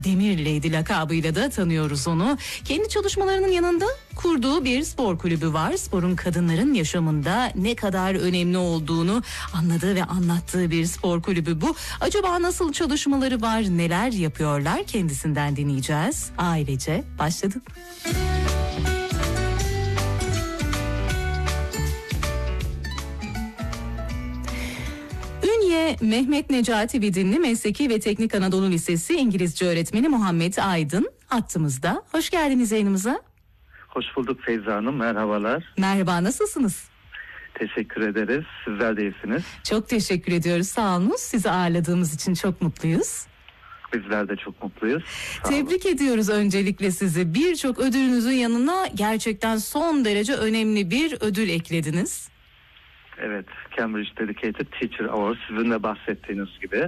Demir Lady lakabıyla da tanıyoruz onu. Kendi çalışmalarının yanında kurduğu bir spor kulübü var. Sporun kadınların yaşamında ne kadar önemli olduğunu anladığı ve anlattığı bir spor kulübü bu. Acaba nasıl çalışmaları var, neler yapıyorlar, kendisinden dinleyeceğiz. Ailece başladık. Mehmet Necati Vidinli Mesleki ve Teknik Anadolu Lisesi İngilizce öğretmeni Muhammed Aydın hattımızda. Hoş geldiniz yayınımıza. Hoş bulduk Feyza Hanım, merhabalar. Merhaba, nasılsınız? Teşekkür ederiz, sizler de iyisiniz. Çok teşekkür ediyoruz, sağ olun. Sizi ağırladığımız için çok mutluyuz. Bizler de çok mutluyuz. Tebrik ediyoruz öncelikle sizi. Birçok ödülünüzün yanına gerçekten son derece önemli bir ödül eklediniz. Evet, Cambridge Dedicated Teacher Award, sizin de bahsettiğiniz gibi.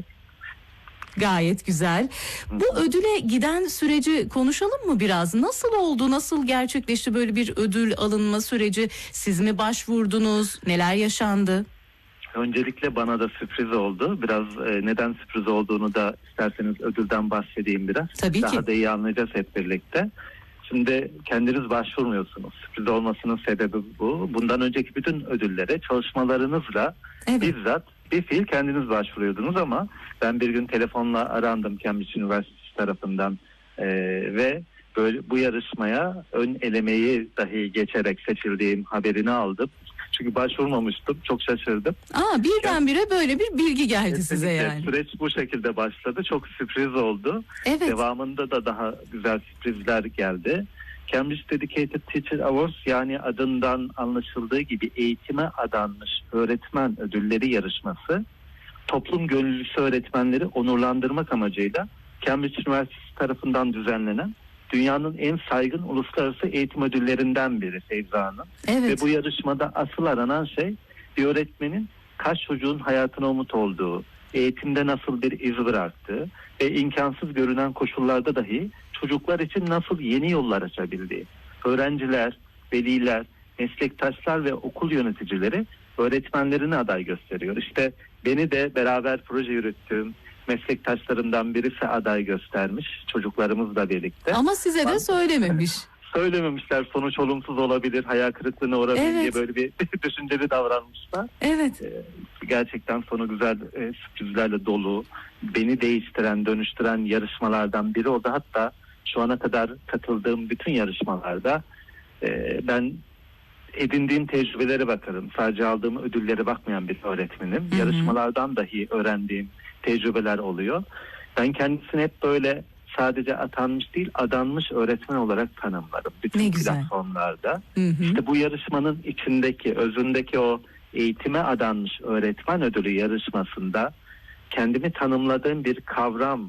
Gayet güzel. Bu ödüle giden süreci konuşalım mı biraz? Nasıl oldu, nasıl gerçekleşti böyle bir ödül alınma süreci? Siz mi başvurdunuz, neler yaşandı? Öncelikle bana da sürpriz oldu. Biraz neden sürpriz olduğunu da isterseniz ödülden bahsedeyim biraz. Tabii ki. Daha da iyi anlayacağız hep birlikte. Şimdi kendiniz başvurmuyorsunuz. Sürpriz olmasının sebebi bu. Bundan önceki bütün ödüllere çalışmalarınızla bizzat bir fiil kendiniz başvuruyordunuz ama ben bir gün telefonla arandım Cambridge Üniversitesi tarafından ve böyle bu yarışmaya ön elemeyi dahi geçerek seçildiğim haberini aldım. Çünkü başvurmamıştım. Çok şaşırdım. Birdenbire böyle bir bilgi geldi kesinlikle size yani. Süreç bu şekilde başladı. Çok sürpriz oldu. Evet. Devamında da daha güzel sürprizler geldi. Cambridge Dedicated Teacher Awards, yani adından anlaşıldığı gibi eğitime adanmış öğretmen ödülleri yarışması, toplum gönüllüsü öğretmenleri onurlandırmak amacıyla Cambridge Üniversitesi tarafından düzenlenen dünyanın en saygın uluslararası eğitim ödüllerinden biri Feyza Hanım. Evet. Ve bu yarışmada asıl aranan şey bir öğretmenin kaç çocuğun hayatına umut olduğu, eğitimde nasıl bir iz bıraktığı ve imkansız görünen koşullarda dahi çocuklar için nasıl yeni yollar açabildiği. Öğrenciler, veliler, meslektaşlar ve okul yöneticileri öğretmenlerini aday gösteriyor. İşte beni de beraber proje yürüttüğüm meslektaşlarımdan birisi aday göstermiş, çocuklarımızla birlikte. Ama size de söylememiş. Söylememişler, sonuç olumsuz olabilir, hayal kırıklığına uğrabilir diye böyle bir düşünceli davranmışlar. Evet. Gerçekten sonu güzel sürprizlerle dolu, beni değiştiren, dönüştüren yarışmalardan biri oldu. Hatta şu ana kadar katıldığım bütün yarışmalarda ben edindiğim tecrübelere bakarım. Sadece aldığım ödüllere bakmayan bir öğretmenim. Hı-hı. Yarışmalardan dahi öğrendiğim tecrübeler oluyor. Ben kendisini hep böyle sadece atanmış değil, adanmış öğretmen olarak tanımlarım. Bütün platformlarda. Hı-hı. İşte bu yarışmanın içindeki, özündeki o eğitime adanmış öğretmen ödülü yarışmasında kendimi tanımladığım bir kavram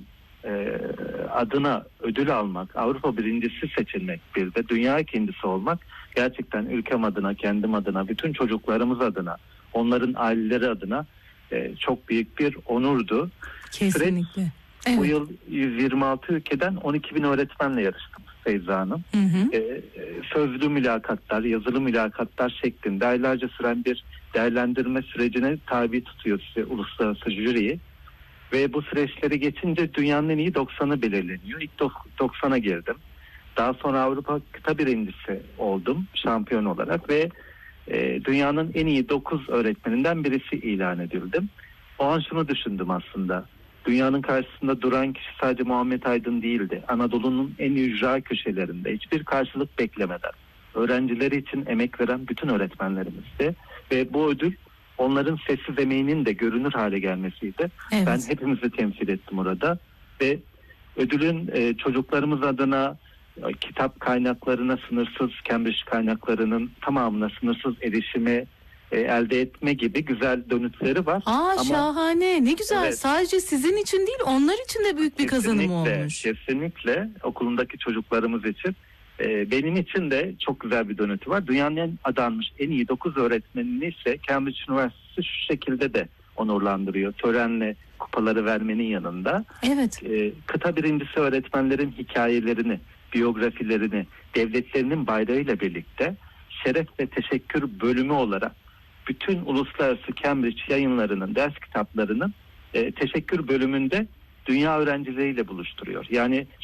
adına ödül almak, Avrupa birincisi seçilmek, bir de dünya ikincisi olmak gerçekten ülkem adına, kendim adına, bütün çocuklarımız adına, onların aileleri adına çok büyük bir onurdu. Kesinlikle. Evet. Bu yıl 126 ülkeden 12 bin öğretmenle yarıştım Feyza Hanım. Sözlü mülakatlar, yazılı mülakatlar şeklinde aylarca süren bir değerlendirme sürecine tabi tutuyor size uluslararası jüriyi. Ve bu süreçleri geçince dünyanın en iyi 90'ı belirleniyor. İlk 90'a girdim. Daha sonra Avrupa kıta birincisi oldum şampiyon olarak ve dünyanın en iyi 9 öğretmeninden birisi ilan edildim. O an şunu düşündüm aslında. Dünyanın karşısında duran kişi sadece Muhammed Aydın değildi. Anadolu'nun en ücra köşelerinde hiçbir karşılık beklemeden öğrencileri için emek veren bütün öğretmenlerimizdi. Ve bu ödül onların sessiz emeğinin de görünür hale gelmesiydi. Evet. Ben hepimizi temsil ettim orada ve ödülün çocuklarımız adına kitap kaynaklarına sınırsız, Cambridge kaynaklarının tamamına sınırsız erişimi elde etme gibi güzel dönütleri var. Ama şahane, ne güzel. Evet. Sadece sizin için değil, onlar için de büyük bir kazanım olmuş. Kesinlikle okulundaki çocuklarımız için. Benim için de çok güzel bir dönütü var. Dünyanın en adanmış en iyi 9 öğretmenini ise Cambridge Üniversitesi şu şekilde de onurlandırıyor. Törenle kupaları vermenin yanında. Evet. Kıta birincisi öğretmenlerin hikayelerini, biyografilerini, devletlerinin bayrağıyla birlikte şeref ve teşekkür bölümü olarak bütün uluslararası Cambridge yayınlarının, ders kitaplarının teşekkür bölümünde dünya öğrencileriyle buluşturuyor. Yani